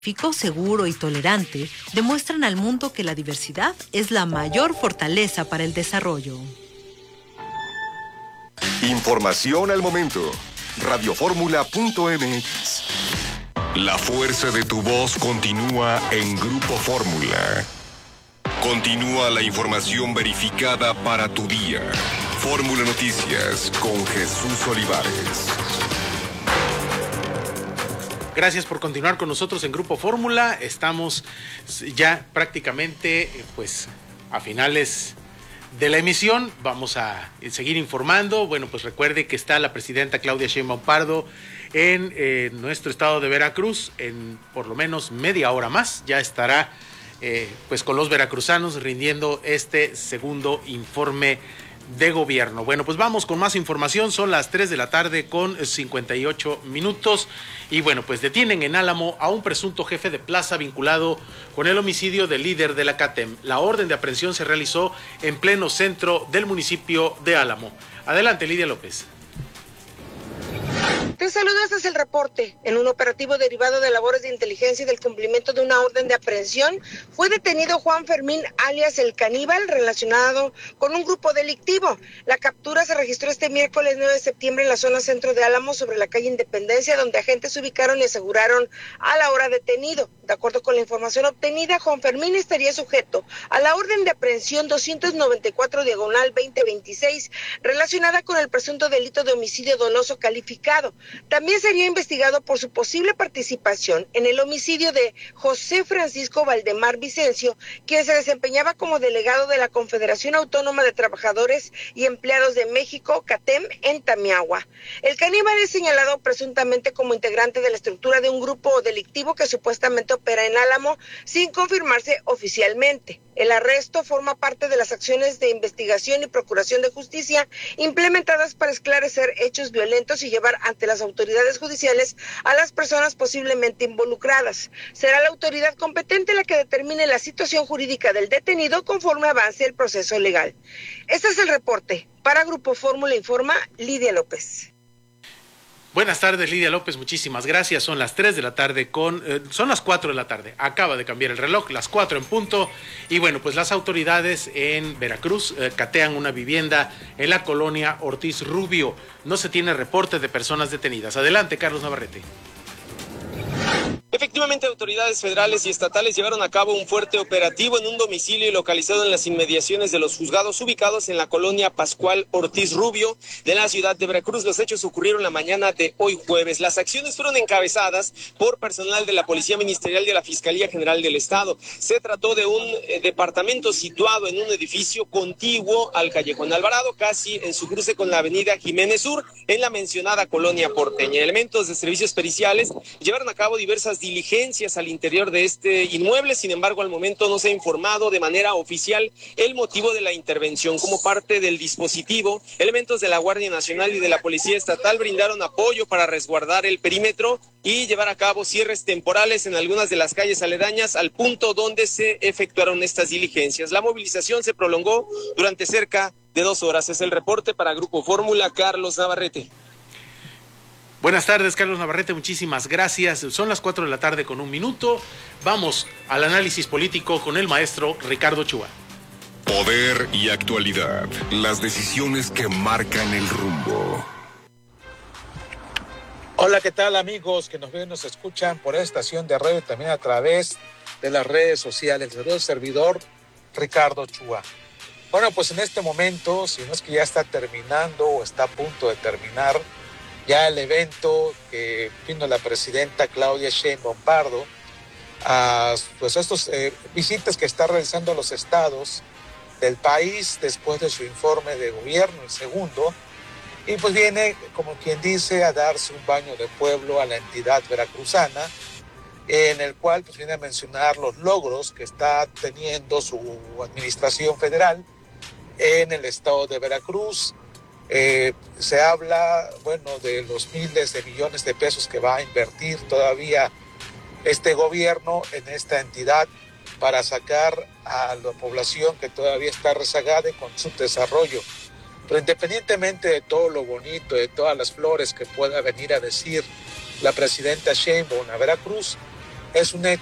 Pacífico, seguro y tolerante demuestran al mundo que la diversidad es la mayor fortaleza para el desarrollo. Información al momento. Radioformula.mx. La fuerza de tu voz continúa en Grupo Fórmula. Continúa la información verificada para tu día. Fórmula Noticias con Jesús Olivares. Gracias por continuar con nosotros en Grupo Fórmula. Estamos ya prácticamente a finales de la emisión. Vamos a seguir informando. Bueno, pues recuerde que está la presidenta Claudia Sheinbaum Pardo en nuestro estado de Veracruz en por lo menos media hora más. Ya estará con los veracruzanos rindiendo este segundo informe de gobierno. Bueno, pues vamos con más información. Son las 3 de la tarde con 58 minutos. Y bueno, pues detienen en Álamo a un presunto jefe de plaza vinculado con el homicidio del líder de la CATEM. La orden de aprehensión se realizó en pleno centro del municipio de Álamo. Adelante, Lidia López. Te saludo, este es el reporte. En un operativo derivado de labores de inteligencia y del cumplimiento de una orden de aprehensión, fue detenido Juan Fermín, alias El Caníbal, relacionado con un grupo delictivo. La captura se registró este miércoles 9 de septiembre en la zona centro de Álamo, sobre la calle Independencia, donde agentes se ubicaron y aseguraron a la hora detenido. De acuerdo con la información obtenida, Juan Fermín estaría sujeto a la orden de aprehensión 294/2026, relacionada con el presunto delito de homicidio doloso calificado. También sería investigado por su posible participación en el homicidio de José Francisco Valdemar Vicencio, quien se desempeñaba como delegado de la Confederación Autónoma de Trabajadores y Empleados de México, CATEM, en Tamiahua. El caníbal es señalado presuntamente como integrante de la estructura de un grupo delictivo que supuestamente opera en Álamo, sin confirmarse oficialmente. El arresto forma parte de las acciones de investigación y procuración de justicia implementadas para esclarecer hechos violentos y llevar ante las autoridades judiciales a las personas posiblemente involucradas. Será la autoridad competente la que determine la situación jurídica del detenido conforme avance el proceso legal. Este es el reporte. Para Grupo Fórmula informa Lidia López. Buenas tardes, Lidia López, muchísimas gracias. Son las 3 de la tarde son las 4 de la tarde. Acaba de cambiar el reloj, las 4 en punto. Y bueno, pues las autoridades en Veracruz catean una vivienda en la colonia Ortiz Rubio. No se tiene reporte de personas detenidas. Adelante, Carlos Navarrete. Efectivamente, autoridades federales y estatales llevaron a cabo un fuerte operativo en un domicilio localizado en las inmediaciones de los juzgados ubicados en la colonia Pascual Ortiz Rubio de la ciudad de Veracruz. Los hechos ocurrieron la mañana de hoy jueves. Las acciones fueron encabezadas por personal de la Policía Ministerial de la Fiscalía General del Estado. Se trató de un departamento situado en un edificio contiguo al Callejón Alvarado, casi en su cruce con la avenida Jiménez Sur, en la mencionada colonia porteña. Elementos de servicios periciales llevaron a cabo diversas diligencias al interior de este inmueble. Sin embargo, al momento no se ha informado de manera oficial el motivo de la intervención. Como parte del dispositivo, elementos de la Guardia Nacional y de la Policía Estatal brindaron apoyo para resguardar el perímetro y llevar a cabo cierres temporales en algunas de las calles aledañas al punto donde se efectuaron estas diligencias. La movilización se prolongó durante cerca de 2 horas. Es el reporte para Grupo Fórmula, Carlos Navarrete. Buenas tardes, Carlos Navarrete, muchísimas gracias. Son las 4 de la tarde con 1 minuto. Vamos al análisis político con el maestro Ricardo Chua. Poder y actualidad, las decisiones que marcan el rumbo. Hola, ¿qué tal, amigos que nos ven, nos escuchan por esta estación de radio y también a través de las redes sociales? El servidor Ricardo Chua. Bueno, pues en este momento, si no es que ya está terminando o está a punto de terminar ya el evento que vino la presidenta Claudia Sheinbaum Pardo a estos visitas que está realizando a los estados del país después de su informe de gobierno, el segundo, y pues viene, como quien dice, a darse un baño de pueblo a la entidad veracruzana, en el cual pues viene a mencionar los logros que está teniendo su administración federal en el estado de Veracruz. Se habla, de los miles de millones de pesos que va a invertir todavía este gobierno en esta entidad para sacar a la población que todavía está rezagada y con su desarrollo. Pero independientemente de todo lo bonito, de todas las flores que pueda venir a decir la presidenta Sheinbaum a Veracruz, Es un hecho